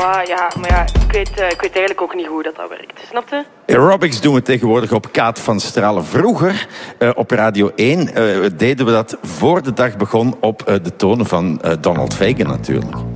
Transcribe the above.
Maar ja, ik weet eigenlijk ook niet hoe dat werkt. Snap je? Aerobics doen we tegenwoordig op Kaat van Stralen. Vroeger, op Radio 1, deden we dat voor de dag begon op de tonen van Donald Fagen natuurlijk.